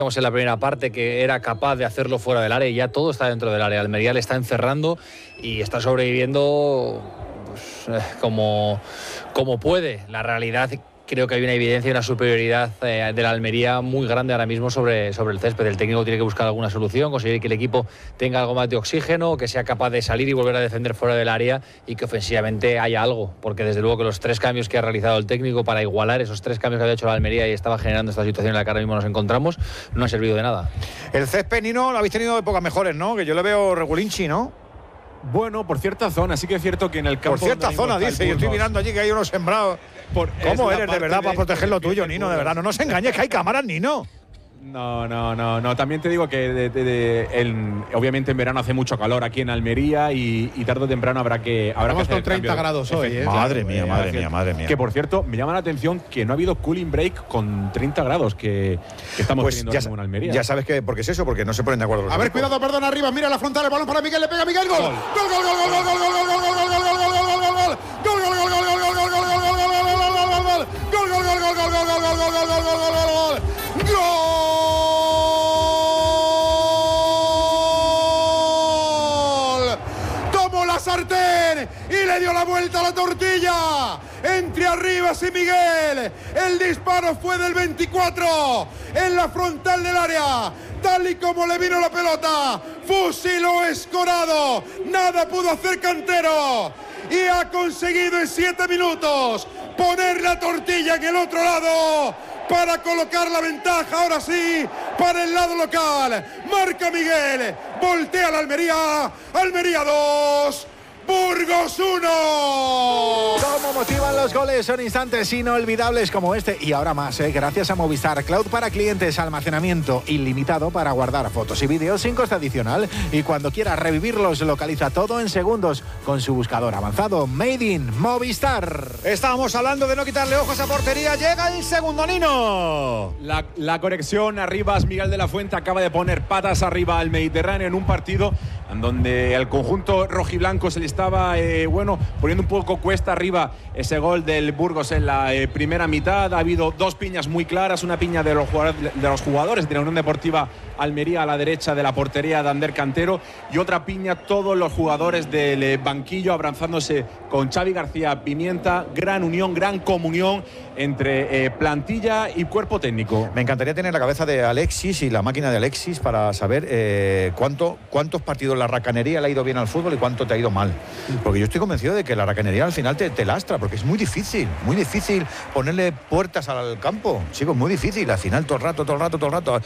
en la primera parte que era capaz de hacerlo fuera del área y ya todo está dentro del área. Almería le está encerrando y está sobreviviendo pues, como puede. La realidad, creo que hay una evidencia y una superioridad de la Almería muy grande ahora mismo sobre el césped. El técnico tiene que buscar alguna solución, conseguir que el equipo tenga algo más de oxígeno, que sea capaz de salir y volver a defender fuera del área y que ofensivamente haya algo, porque desde luego que los 3 cambios que ha realizado el técnico para igualar esos 3 cambios que había hecho la Almería y estaba generando esta situación en la que ahora mismo nos encontramos, no ha servido de nada. El césped, Nino, lo habéis tenido épocas mejores, ¿no? Que yo le veo regulinchi, ¿no? Bueno, por cierta zona, sí que es cierto que en el campo... Por cierta zona, dice, yo estoy mirando allí que hay unos sembrados. ¿Cómo eres de verdad para proteger lo tuyo, Nino? De verdad, no nos engañes, que hay cámaras, Nino. No. También te digo que obviamente en verano hace mucho calor aquí en Almería y tarde o temprano habrá que Vamos hacer con 30 grados hoy, ¿eh? Madre mía. Que por cierto, me llama la atención que no ha habido cooling break con 30 grados que estamos pues teniendo en Almería. Ya sabes que, porque es eso, porque no se ponen de acuerdo. A ver, cuidado, perdón, arriba, mira la frontal, el balón para Miguel, le pega Miguel, gol. Gol, gol, gol, gol, gol, gol, gol, gol, gol, gol, gol, gol, gol, gol, gol, gol, gol. Tomó la sartén y le dio la vuelta a la tortilla. Entre Arribas y Miguel. El disparo fue del 24 en la frontal del área. Tal y como le vino la pelota, fusiló Escorado. Nada pudo hacer Cantero. Y ha conseguido en 7 minutos poner la tortilla en el otro lado para colocar la ventaja, ahora sí, para el lado local. Marca Miguel, voltea la Almería. Almería 2, Burgos 1. Cómo motivan los goles, son instantes inolvidables como este y ahora más, gracias a Movistar Cloud para clientes, almacenamiento ilimitado para guardar fotos y vídeos sin coste adicional y cuando quieras revivirlos localiza todo en segundos con su buscador avanzado Made in Movistar. Estábamos hablando de no quitarle ojos a portería, llega el segundo, Nino. La conexión Arribas, Miguel de la Fuente acaba de poner patas arriba al Mediterráneo en un partido en donde al conjunto rojiblanco se le estaba poniendo un poco cuesta arriba ese gol del Burgos en la primera mitad. Ha habido 2 piñas muy claras, una piña de los jugadores de la Unión Deportiva Almería a la derecha de la portería de Ander Cantero y otra piña todos los jugadores del banquillo abrazándose con Xavi García Pimienta. Gran unión, gran comunión entre plantilla y cuerpo técnico. Me encantaría tener la cabeza de Alexis y la máquina de Alexis para saber cuántos partidos la racanería le ha ido bien al fútbol y cuánto te ha ido mal. Porque yo estoy convencido de que la racanería al final te lastra, porque es muy difícil ponerle puertas al campo. Chicos, muy difícil. Al final todo el rato.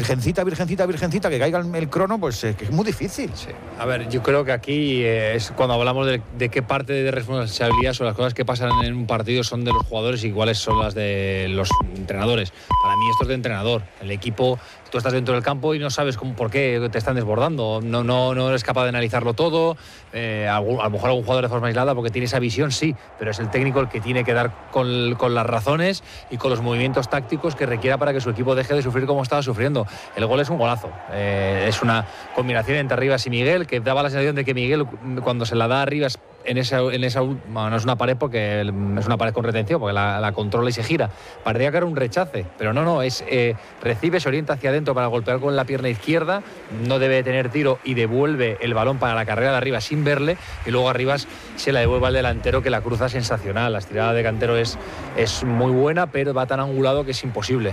Virgencita, que caiga el crono, pues que es muy difícil. Sí. A ver, yo creo que aquí es cuando hablamos de qué parte de responsabilidad son las cosas que pasan en un partido son de los jugadores y cuáles son las de los entrenadores. Para mí esto es de entrenador. El equipo, tú estás dentro del campo y no sabes por qué te están desbordando. No eres capaz de analizarlo todo. A lo mejor algún jugador de forma aislada porque tiene esa visión, sí, pero es el técnico el que tiene que dar con las razones y con los movimientos tácticos que requiera para que su equipo deje de sufrir como estaba sufriendo. El gol es un golazo. Es una combinación entre Arribas y Miguel que daba la sensación de que Miguel, cuando se la da a Arribas en esa bueno, no es una pared porque es una pared con retención porque la controla y se gira. Parecía que era un rechace, pero no, recibe, se orienta hacia adentro para golpear con la pierna izquierda, no debe tener tiro y devuelve el balón para la carrera de Arribas sin verle y luego Arribas se la devuelve al delantero que la cruza sensacional. La estirada de Cantero es muy buena, pero va tan angulado que es imposible.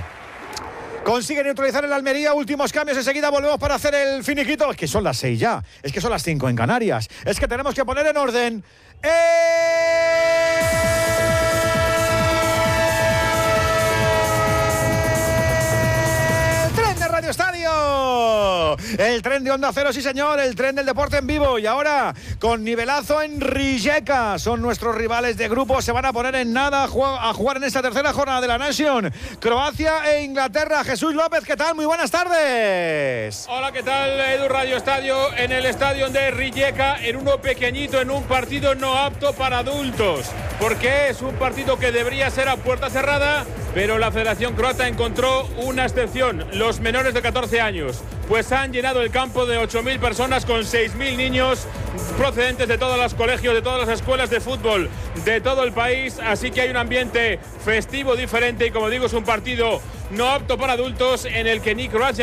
Consigue neutralizar el Almería, últimos cambios, enseguida volvemos para hacer el finiquito. Es que son las 6 ya, es que son las 5 en Canarias, es que tenemos que poner en orden. Estadio, el tren de Onda Cero, sí señor, el tren del deporte en vivo y ahora con nivelazo en Rijeka, son nuestros rivales de grupo, se van a poner en nada a jugar en esta tercera jornada de la Nation, Croacia e Inglaterra. Jesús López, ¿qué tal? Muy buenas tardes. Hola, ¿qué tal? Edu Radio Estadio, en el estadio de Rijeka, en uno pequeñito, en un partido no apto para adultos, porque es un partido que debería ser a puerta cerrada pero la Federación Croata encontró una excepción, los menores de 14 años, pues han llenado el campo de 8.000 personas con 6.000 niños procedentes de todos los colegios, de todas las escuelas de fútbol de todo el país, así que hay un ambiente festivo diferente y, como digo, es un partido no apto para adultos en el que ni Croacia